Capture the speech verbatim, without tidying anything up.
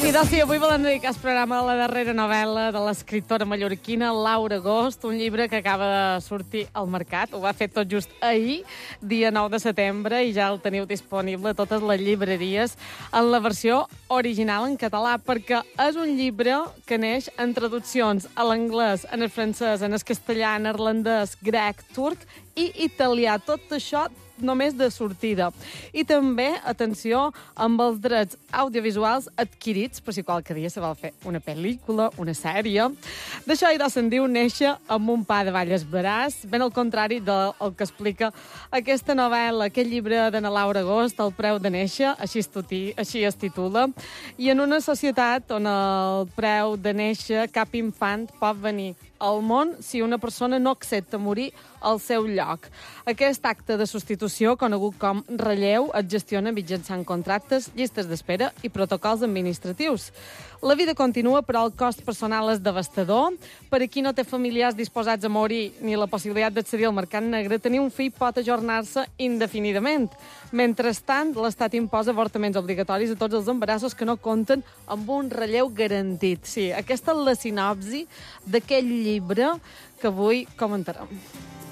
I doncs sí, avui volem dedicar el programa a la darrera novel·la de l'escriptora mallorquina Laura Agost, un llibre que acaba de sortir al mercat. Ho va fer tot just ahir, dia nou de setembre, i ja el teniu disponible a totes les llibreries en la versió original en català, perquè és un llibre que neix en traduccions a l'anglès, en el francès, en el castellà, en irlandès, grec, turc i italià. Tot això només de sortida. I també, atenció, amb els drets audiovisuals adquirits, per si qualque dia se vol fer una pel·lícula, una sèrie. D'això hi se'n diu néixer amb un pa de balles veràs, ben al contrari del que explica aquesta novel·la, aquest llibre de na Laura Agost, El preu de néixer, així es, tuti, així es titula, i en una societat on el preu de néixer cap infant pot venir al món si una persona no accepta morir al seu lloc. Aquest acte de substitució, conegut com relleu, es gestiona mitjançant contractes, llistes d'espera i protocols administratius. La vida continua, però el cost personal és devastador. Per a qui no té familiars disposats a morir ni la possibilitat d'accedir al mercat negre, tenir un fill pot ajornar-se indefinidament. Mentrestant, l'Estat imposa avortaments obligatoris a tots els embarassos que no compten amb un relleu garantit. Sí, aquesta és la sinopsi d'aquest llibre que avui comentarem.